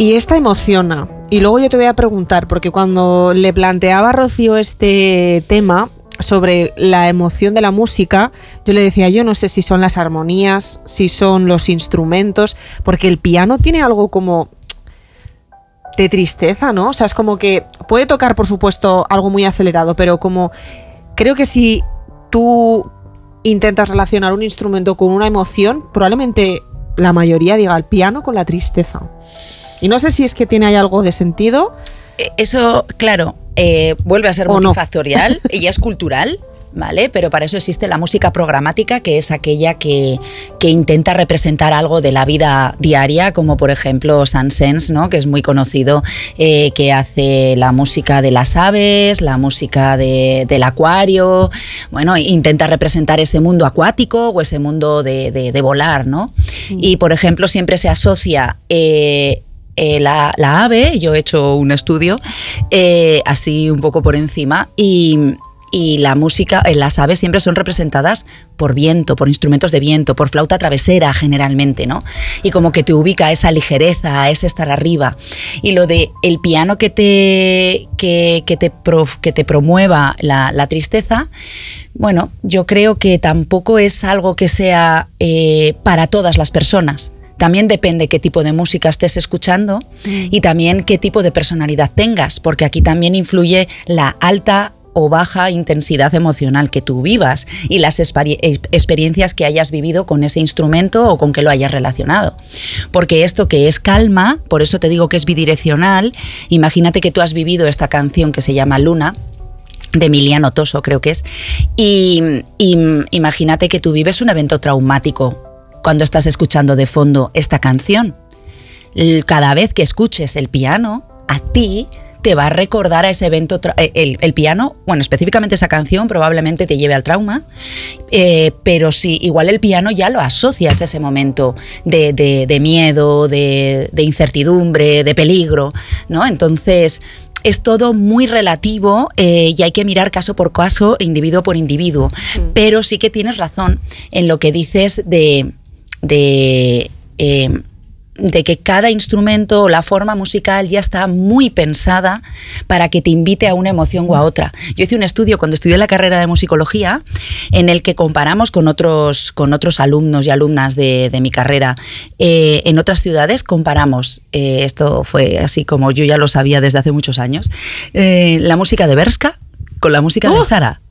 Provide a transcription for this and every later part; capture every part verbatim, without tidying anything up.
Y esta emociona. Y luego yo te voy a preguntar, porque cuando le planteaba a Rocío este tema sobre la emoción de la música, yo le decía, yo no sé si son las armonías, si son los instrumentos, porque el piano tiene algo como de tristeza, ¿no? O sea, es como que puede tocar, por supuesto, algo muy acelerado, pero como creo que si tú intentas relacionar un instrumento con una emoción, probablemente la mayoría diga el piano con la tristeza. Y no sé si es que tiene ahí algo de sentido. Eso, claro, eh, vuelve a ser O multifactorial no. y es cultural, ¿vale? Pero para eso existe la música programática, que es aquella que, que intenta representar algo de la vida diaria, como por ejemplo Saint-Saëns, ¿no? Que es muy conocido, eh, que hace la música de las aves, la música de, del acuario, bueno, intenta representar ese mundo acuático o ese mundo de, de, de volar, ¿no? Sí. Y por ejemplo siempre se asocia Eh, Eh, la, la ave, yo he hecho un estudio eh, así un poco por encima y, y la música, eh, las aves siempre son representadas por viento, por instrumentos de viento, por flauta travesera generalmente, ¿no? Y como que te ubica a esa ligereza, a ese estar arriba. Y lo de el piano que te, que, que te, pro, que te promueva la, la tristeza, bueno, yo creo que tampoco es algo que sea eh, para todas las personas. También depende qué tipo de música estés escuchando mm. y también qué tipo de personalidad tengas, porque aquí también influye la alta o baja intensidad emocional que tú vivas y las exper- experiencias que hayas vivido con ese instrumento o con que lo hayas relacionado. Porque esto que es calma, por eso te digo que es bidireccional, imagínate que tú has vivido esta canción que se llama Luna, de Emiliano Toso creo que es, y, y imagínate que tú vives un evento traumático cuando estás escuchando de fondo esta canción. Cada vez que escuches el piano, a ti te va a recordar a ese evento, tra- el, el piano, bueno, específicamente esa canción probablemente te lleve al trauma, eh, pero sí, igual el piano ya lo asocias a ese momento de, de, de miedo, de, de incertidumbre, de peligro, ¿no? Entonces es todo muy relativo eh, y hay que mirar caso por caso, individuo por individuo, mm. pero sí que tienes razón en lo que dices de... de eh, de que cada instrumento o la forma musical ya está muy pensada para que te invite a una emoción o a otra. Yo hice un estudio cuando estudié la carrera de musicología en el que comparamos con otros, con otros alumnos y alumnas de, de mi carrera eh, en otras ciudades, comparamos, eh, esto fue así como yo ya lo sabía desde hace muchos años, eh, la música de Bershka con la música uh. de Zara.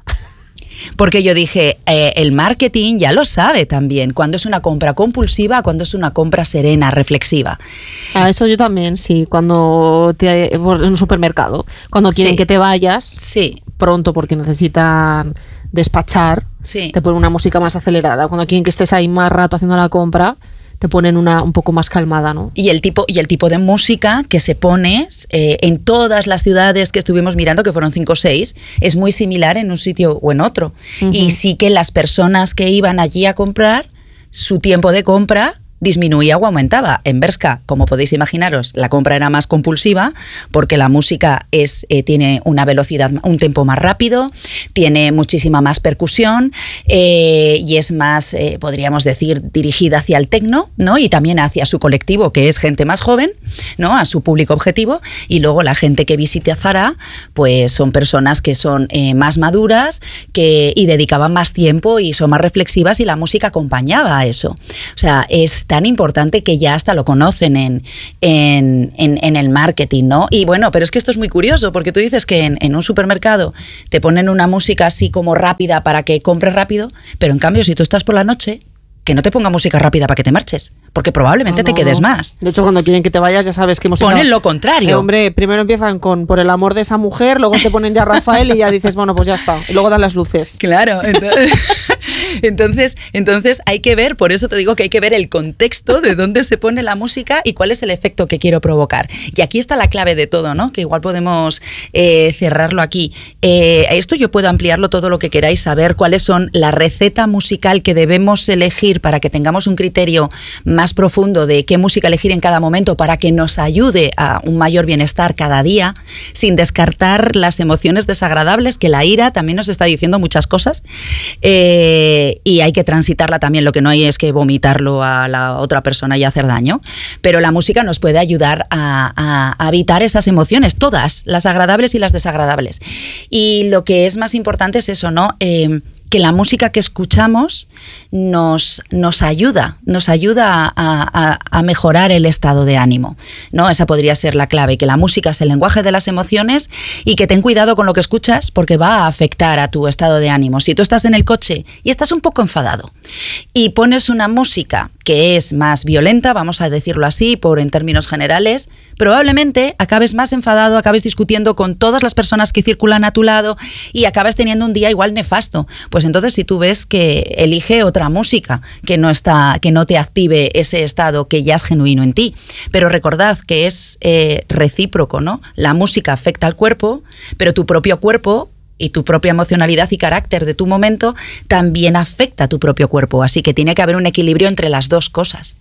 Porque yo dije, eh, el marketing ya lo sabe también, cuando es una compra compulsiva, cuando es una compra serena, reflexiva. Ah, eso yo también, sí, cuando te, en un supermercado, cuando quieren sí. que te vayas sí. pronto porque necesitan despachar, sí. te ponen una música más acelerada. Cuando quieren que estés ahí más rato haciendo la compra, te ponen una un poco más calmada, ¿no? Y el tipo, y el tipo de música que se pone eh, en todas las ciudades que estuvimos mirando, que fueron cinco o seis, es muy similar en un sitio o en otro. Uh-huh. Y sí que las personas que iban allí a comprar, su tiempo de compra disminuía o aumentaba. En Bershka, como podéis imaginaros, la compra era más compulsiva porque la música es, eh, tiene una velocidad, un tempo más rápido, tiene muchísima más percusión eh, y es más, eh, podríamos decir, dirigida hacia el techno, ¿no? Y también hacia su colectivo, que es gente más joven, ¿no? A su público objetivo. Y luego la gente que visite Zara, pues son personas que son eh, más maduras que, y dedicaban más tiempo y son más reflexivas y la música acompañaba a eso. O sea, es tan importante que ya hasta lo conocen en, en, en, en el marketing, ¿no? Y bueno, pero es que esto es muy curioso, porque tú dices que en, en un supermercado te ponen una música así como rápida para que compres rápido, pero en cambio si tú estás por la noche, que no te ponga música rápida para que te marches, porque probablemente no, no, te quedes más. De hecho, cuando quieren que te vayas, ya sabes que música... Ponen lo contrario. Eh, hombre, primero empiezan con Por el amor de esa mujer, luego te ponen ya Rafael y ya dices, bueno, pues ya está. Y luego dan las luces. Claro. Entonces, entonces, entonces hay que ver, por eso te digo que hay que ver el contexto de dónde se pone la música y cuál es el efecto que quiero provocar. Y aquí está la clave de todo, ¿no? Que igual podemos eh, cerrarlo aquí. Eh, esto yo puedo ampliarlo todo lo que queráis, saber cuáles son la receta musical que debemos elegir para que tengamos un criterio más profundo de qué música elegir en cada momento para que nos ayude a un mayor bienestar cada día, sin descartar las emociones desagradables, que la ira también nos está diciendo muchas cosas. Eh, eh, y hay que transitarla también. Lo que no hay es que vomitarlo a la otra persona y hacer daño, pero la música nos puede ayudar a, a, a evitar esas emociones, todas, las agradables y las desagradables. Y lo que es más importante es eso, ¿no? Eh, que la música que escuchamos nos, nos ayuda, nos ayuda a, a, a mejorar el estado de ánimo, ¿no? Esa podría ser la clave, que la música es el lenguaje de las emociones y que ten cuidado con lo que escuchas porque va a afectar a tu estado de ánimo. Si tú estás en el coche y estás un poco enfadado y pones una música que es más violenta, vamos a decirlo así, por en términos generales, probablemente acabes más enfadado, acabes discutiendo con todas las personas que circulan a tu lado y acabes teniendo un día igual nefasto. Pues entonces si tú ves que elige otra música que no está, que no te active ese estado que ya es genuino en ti. Pero recordad que es eh, recíproco, ¿no? La música afecta al cuerpo, pero tu propio cuerpo y tu propia emocionalidad y carácter de tu momento también afecta a tu propio cuerpo. Así que tiene que haber un equilibrio entre las dos cosas.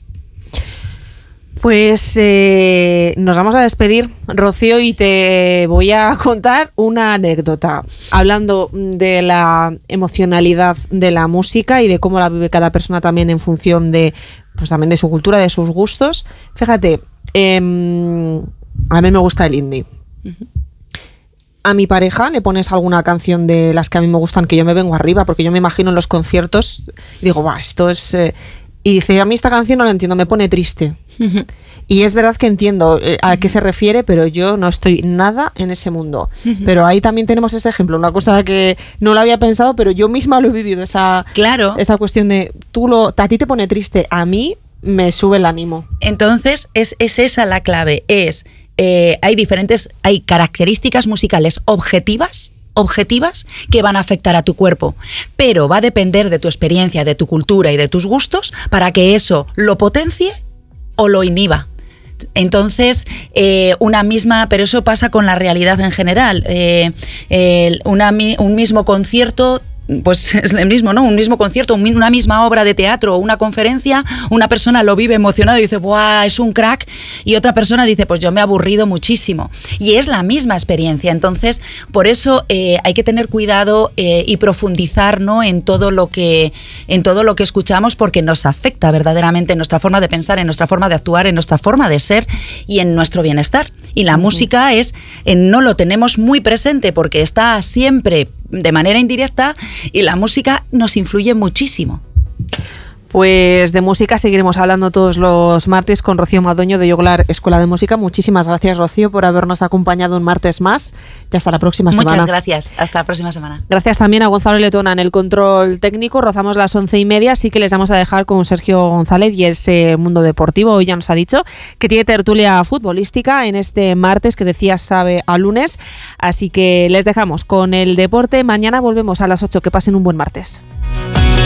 Pues eh, nos vamos a despedir, Rocío, y te voy a contar una anécdota hablando de la emocionalidad de la música y de cómo la vive cada persona también en función de, pues también de su cultura, de sus gustos. Fíjate, eh, a mí me gusta el indie. Uh-huh. A mi pareja le pones alguna canción de las que a mí me gustan, que yo me vengo arriba, porque yo me imagino en los conciertos y digo, va, esto es... Eh, y dice, a mí esta canción no la entiendo, me pone triste. Uh-huh. Y es verdad que entiendo eh, a uh-huh. qué se refiere, pero yo no estoy nada en ese mundo. Uh-huh. Pero ahí también tenemos ese ejemplo, una cosa que no lo había pensado, pero yo misma lo he vivido, esa, claro. esa cuestión de, tú lo, a ti te pone triste, a mí me sube el ánimo. Entonces, es, es esa la clave, es, eh, hay diferentes, hay características musicales objetivas, objetivas que van a afectar a tu cuerpo, pero va a depender de tu experiencia, de tu cultura y de tus gustos para que eso lo potencie o lo inhiba. Entonces, eh, una misma, pero eso pasa con la realidad en general, eh, eh, una, un mismo concierto, pues es el mismo, ¿no? Un mismo concierto, una misma obra de teatro o una conferencia, una persona lo vive emocionado y dice, ¡buah, es un crack! Y otra persona dice, pues yo me he aburrido muchísimo. Y es la misma experiencia. Entonces, por eso eh, hay que tener cuidado eh, y profundizar, ¿no? en todo lo que en todo lo que escuchamos, porque nos afecta verdaderamente en nuestra forma de pensar, en nuestra forma de actuar, en nuestra forma de ser y en nuestro bienestar. Y la uh-huh. música es, eh, no lo tenemos muy presente porque está siempre de manera indirecta y la música nos influye muchísimo. Pues de música seguiremos hablando todos los martes con Rocío Madoño de Joglar Escuela de Música. Muchísimas gracias, Rocío, por habernos acompañado un martes más. Y hasta la próxima Muchas semana. Muchas gracias. Hasta la próxima semana. Gracias también a Gonzalo Letona en el control técnico. Rozamos las once y media, así que les vamos a dejar con Sergio González y ese Mundo Deportivo. Hoy ya nos ha dicho que tiene tertulia futbolística en este martes, que decía sabe a lunes. Así que les dejamos con el deporte. Mañana volvemos a las ocho. Que pasen un buen martes.